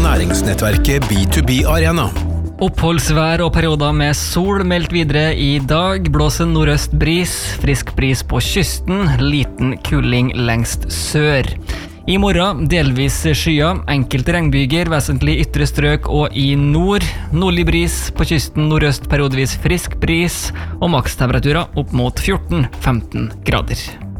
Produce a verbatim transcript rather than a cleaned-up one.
næringsnettverket B to B Arena. Oppholdsvær og perioder med sol meldt videre i dag. Blåser nordøst bris, frisk bris på kysten, liten kuling lengst sør. I morgen delvis skyer, enkelte regnbyger, vesentlig ytre strøk og i nord. Nordlig bris på kysten, nordøst periodevis frisk bris og makstemperaturer opp mot fjorten til femten grader.